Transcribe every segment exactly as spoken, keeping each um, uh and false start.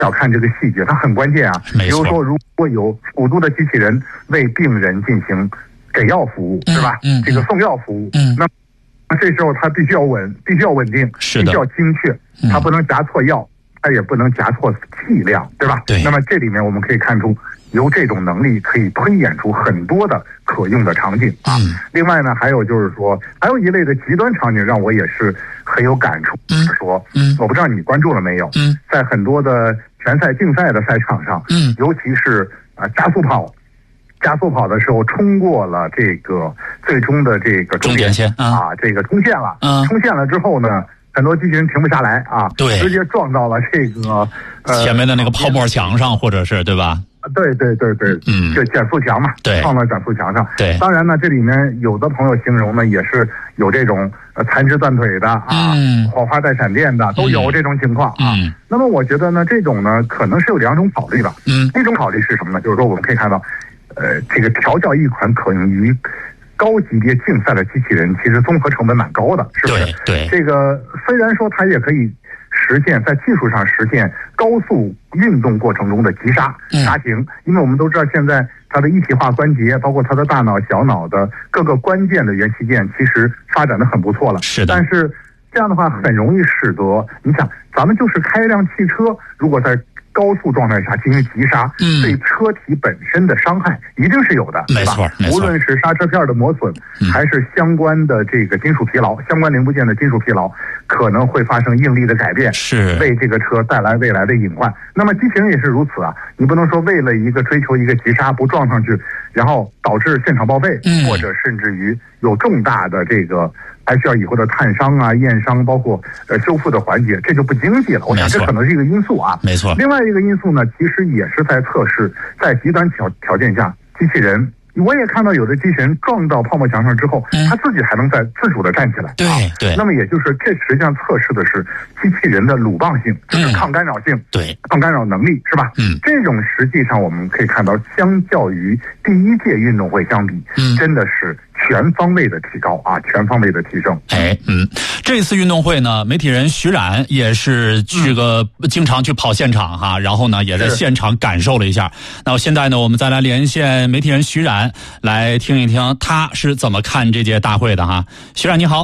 小看这个细节，它很关键啊。比如说，如果有辅助的机器人为病人进行给药服务， 嗯、 是吧？ 嗯， 这个送药服务， 嗯， 那这时候它必须要稳，必须要稳定， 是的， 必须要精确，它不能夹错药，它也不能夹错剂量，对吧？ 对。 那么这里面我们可以看出，由这种能力可以推演出很多的可用的场景啊。 嗯、 另外呢，还有就是说，还有一类的极端场景让我也是很有感触。 嗯， 说， 嗯， 我不知道你关注了没有？ 嗯， 在很多的拳赛竞赛的赛场上， 嗯， 尤其是啊、呃、加速跑，加速跑的时候冲过了这个最终的这个终点线啊， 啊，这个冲线了， 嗯， 冲线了之后呢，很多机器人停不下来啊， 对， 直接撞到了这个呃前面的那个泡沫墙上，或者是对吧？ 对对对对， 嗯， 就减速墙嘛， 对， 放到减速墙上。 对， 当然呢，这里面有的朋友形容呢，也是有这种呃残肢断腿的啊， 嗯， 火花带闪电的，都有这种情况啊。 嗯， 那么我觉得呢，这种呢，可能是有两种考虑的。 嗯， 一种考虑是什么呢？就是说我们可以看到，呃，这个调教一款可用于高级别竞赛的机器人，其实综合成本蛮高的，是不是？ 对对， 这个虽然说它也可以实现在技术上实现高速运动过程中的急刹刹停，嗯，因为我们都知道现在它的一体化关节，包括它的大脑、小脑的各个关键的元器件，其实发展的很不错了。 是的， 但是这样的话很容易使得你想，咱们就是开一辆汽车，如果在高速状态下进行急刹， 嗯， 对车体本身的伤害一定是有的， 没错，没错。 无论是刹车片的磨损，嗯，还是相关的这个金属疲劳，相关零部件的金属疲劳，可能会发生应力的改变， 是为这个车带来未来的隐患。那么机器人也是如此啊，你不能说为了一个追求一个急刹不撞上去，然后导致现场报废， 嗯， 或者甚至于有重大的这个还需要以后的探伤啊、验伤，包括呃修复的环节，这就不经济了。我想这可能是一个因素啊。 没错。 另外一个因素呢，其实也是在测试，在极端条条件下，机器人。我也看到有的机器人撞到泡沫墙上之后，嗯，他自己还能再自主的站起来。 对对。 那么也就是这实际上测试的是机器人的鲁棒性，就是抗干扰性， 嗯，对， 抗干扰能力，是吧？ 嗯， 这种实际上我们可以看到，相较于第一届运动会相比， 嗯， 真的是全方位的提高啊，全方位的提升。 哎，嗯，这次运动会呢，媒体人徐冉也是这个经常去跑现场哈，然后呢也在现场感受了一下。那现在呢，我们再来连线媒体人徐冉，来听一听他是怎么看这届大会的哈。徐冉你好。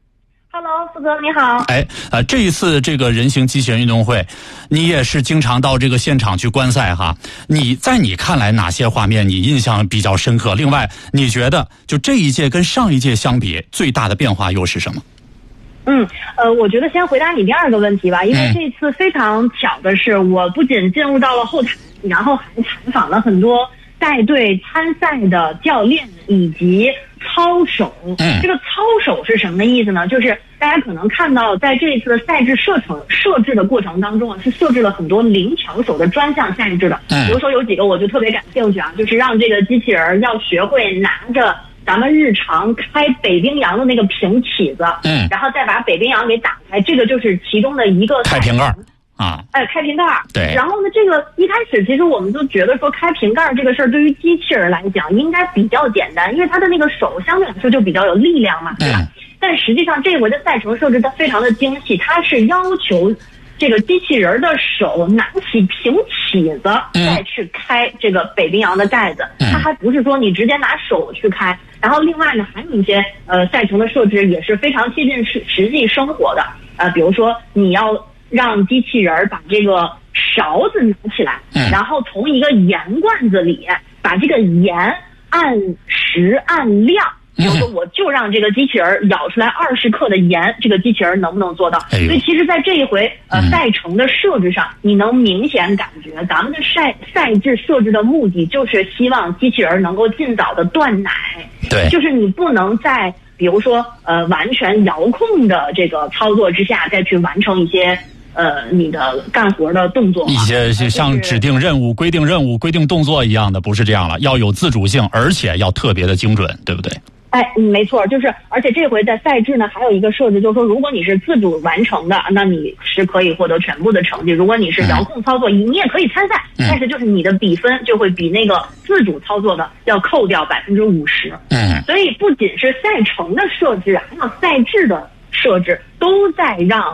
Hello， 富哥你好。 哎，呃，这一次这个人形机器人运动会，你也是经常到这个现场去观赛哈。你在你看来哪些画面你印象比较深刻？另外，你觉得就这一届跟上一届相比，最大的变化又是什么？ 嗯，呃，我觉得先回答你第二个问题吧，因为这次非常巧的是，我不仅进入到了后台，然后还采访了很多带队参赛的教练以及操手。 嗯， 这个操手是什么意思呢？就是大家可能看到，在这一次的赛制设成设置的过程当中啊，是设置了很多零调手的专项赛制的。 嗯， 比如说有几个我就特别感兴趣啊，就是让这个机器人要学会拿着咱们日常开北冰洋的那个瓶起子， 嗯， 然后再把北冰洋给打开，这个就是其中的一个开瓶盖啊， 哎，开瓶盖。 对。 然后呢，这个一开始其实我们就觉得说开瓶盖这个事儿对于机器人来讲应该比较简单，因为它的那个手相对来说就比较有力量嘛，对吧？嗯。但实际上这回的赛程设置它非常的精细，它是要求这个机器人的手拿起瓶起子再去开这个北冰洋的盖子，嗯，它还不是说你直接拿手去开。然后另外呢，还有一些呃赛程的设置也是非常贴近实实际生活的，呃，比如说你要让机器人把这个勺子拿起来， 嗯， 然后从一个盐罐子里把这个盐按时按量。比如说，我就让这个机器人舀出来二十克的盐，这个机器人能不能做到？ 哎， 所以其实，在这一回呃赛程的设置上，你能明显感觉咱们的赛赛制设置的目的就是希望机器人能够尽早的断奶。 对， 就是你不能在比如说呃完全遥控的这个操作之下再去完成一些呃你的干活的动作， 一些像指定任务、规定任务、规定动作一样的，不是这样了，要有自主性，而且要特别的精准，对不对？ 哎，没错，就是，而且这回在赛制呢，还有一个设置，就是说，如果你是自主完成的，那你是可以获得全部的成绩；如果你是遥控操作，你你也可以参赛， 嗯， 但是就是你的比分就会比那个自主操作的要扣掉百分之五十。 嗯， 所以不仅是赛程的设置，还有赛制的设置，都在让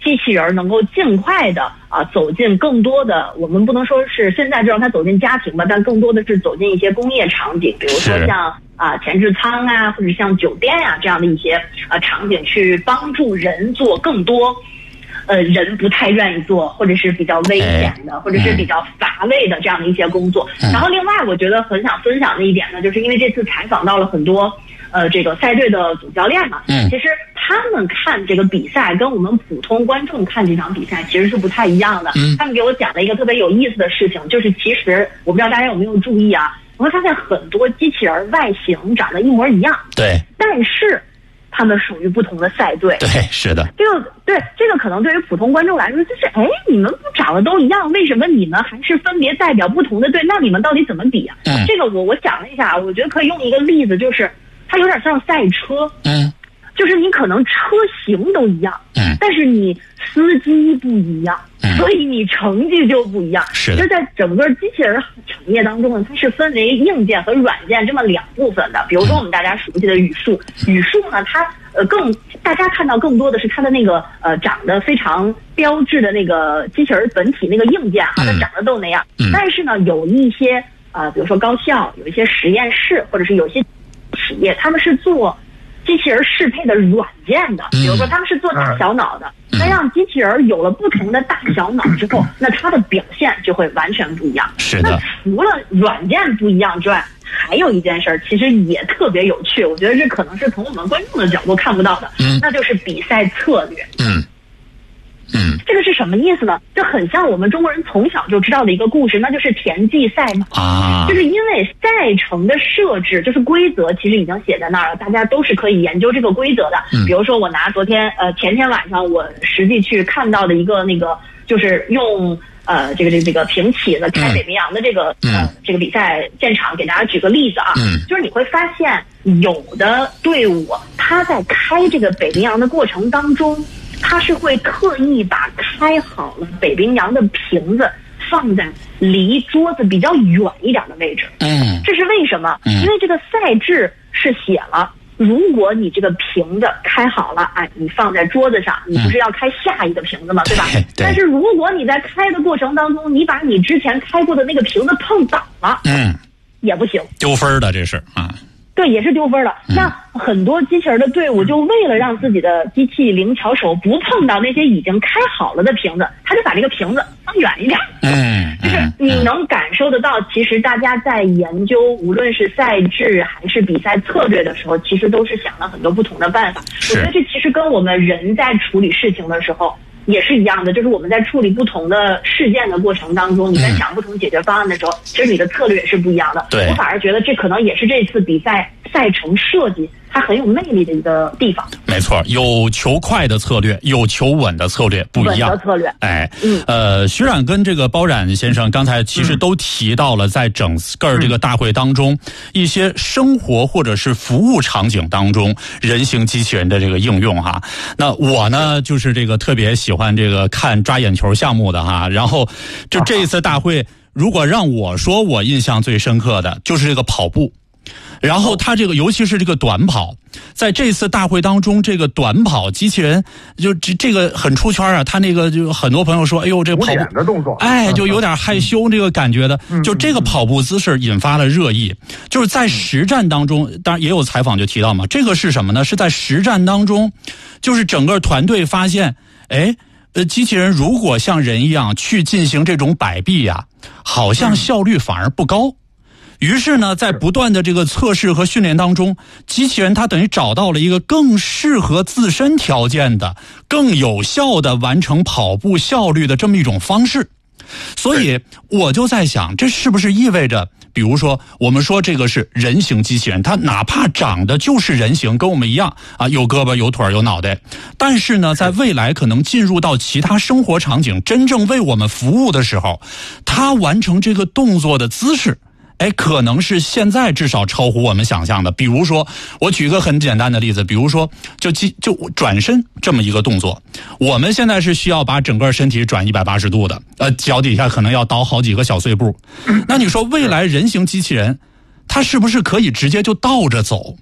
机器人能够尽快的啊走进更多的，我们不能说是现在就让它走进家庭吧，但更多的是走进一些工业场景，比如说像啊前置仓啊，或者像酒店啊这样的一些啊场景，去帮助人做更多呃人不太愿意做，或者是比较危险的，或者是比较乏味的这样的一些工作。然后另外我觉得很想分享的一点呢，就是因为这次采访到了很多呃这个赛队的总教练嘛， 嗯， 其实他们看这个比赛跟我们普通观众看这场比赛其实是不太一样的。嗯，他们给我讲了一个特别有意思的事情，就是其实我不知道大家有没有注意啊，我会发现很多机器人外形长得一模一样， 对， 但是他们属于不同的赛队。 对，是的。 这个对这个可能对于普通观众来说，就是哎，你们不长得都一样，为什么你们还是分别代表不同的队？那你们到底怎么比啊？嗯，这个我我想了一下，我觉得可以用一个例子，就是它有点像赛车。嗯。就是你可能车型都一样，嗯，但是你司机不一样，嗯，所以你成绩就不一样。是，就在整个机器人产业当中呢，它是分为硬件和软件这么两部分的。比如说我们大家熟悉的语数，语数呢，它呃更大家看到更多的是它的那个呃长得非常标志的那个机器人本体那个硬件哈，它长得都那样。嗯，但是呢，有一些啊、呃，比如说高校，有一些实验室，或者是有些企业，他们是做机器人适配的软件的，比如说他们是做大小脑的，那、嗯、让机器人有了不同的大小脑之后，那它的表现就会完全不一样。是的。那除了软件不一样之外，还有一件事儿其实也特别有趣，我觉得这可能是从我们观众的角度看不到的，嗯，那就是比赛策略。嗯。嗯，这个是什么意思呢？这很像我们中国人从小就知道的一个故事，那就是田忌赛马啊。就是因为赛程的设置，就是规则，其实已经写在那儿了，大家都是可以研究这个规则的。嗯，比如说我拿昨天呃前天晚上我实际去看到的一个那个，就是用呃这个这个这个平起子开北冰洋的这个、嗯、呃这个比赛现场，给大家举个例子啊，嗯，就是你会发现有的队伍他在开这个北冰洋的过程当中，他是会特意把开好了北冰洋的瓶子放在离桌子比较远一点的位置。嗯，这是为什么？嗯，因为这个赛制是写了，如果你这个瓶子开好了，哎，你放在桌子上，你不是要开下一个瓶子吗？对吧？对。但是如果你在开的过程当中，你把你之前开过的那个瓶子碰倒了，嗯，也不行， 丢分的这是啊。 对，也是丢分的。那很多机器人的队伍就为了让自己的机器灵巧手不碰到那些已经开好了的瓶子，他就把这个瓶子放远一点。嗯，就是你能感受得到，其实大家在研究无论是赛制还是比赛策略的时候，其实都是想了很多不同的办法。我觉得这其实跟我们人在处理事情的时候也是一样的，就是我们在处理不同的事件的过程当中，你在想不同解决方案的时候，其实你的策略也是不一样的。对，我反而觉得这可能也是这次比赛赛程设计它很有魅力的一个地方。 没错，有求快的策略，有求稳的策略，不一样。 稳的策略， 哎，嗯，呃，徐冉跟这个包冉先生刚才其实都提到了，在整个这个大会当中，嗯、一些生活或者是服务场景当中，人形机器人的这个应用哈。那我呢，就是这个特别喜欢这个看抓眼球项目的哈。然后，就这一次大会，如果让我说，我印象最深刻的就是这个跑步。然后他这个尤其是这个短跑，在这次大会当中，这个短跑机器人就这这个很出圈啊。他那个就很多朋友说，哎呦，这跑步的动作， 哎，就有点害羞这个感觉的。就这个跑步姿势引发了热议。就是在实战当中，当然也有采访就提到嘛，这个是什么呢？是在实战当中，就是整个团队发现，哎，呃，机器人如果像人一样去进行这种摆臂呀、啊，好像效率反而不高。于是呢，在不断的这个测试和训练当中，机器人它等于找到了一个更适合自身条件的、更有效的完成跑步效率的这么一种方式。所以我就在想，这是不是意味着，比如说我们说这个是人形机器人，它哪怕长得就是人形，跟我们一样啊，有胳膊有腿有脑袋，但是呢，在未来可能进入到其他生活场景，真正为我们服务的时候，它完成这个动作的姿势，哎，可能是现在至少超乎我们想象的。比如说，我举一个很简单的例子，比如说，就就转身这么一个动作，我们现在是需要把整个身体转一百八十度的，呃，脚底下可能要倒好几个小碎步。那你说未来人形机器人，它是不是可以直接就倒着走？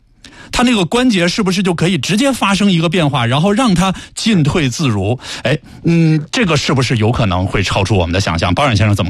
他那个关节是不是就可以直接发生一个变化，然后让他进退自如？哎，嗯，这个是不是有可能会超出我们的想象？包冉先生怎么看？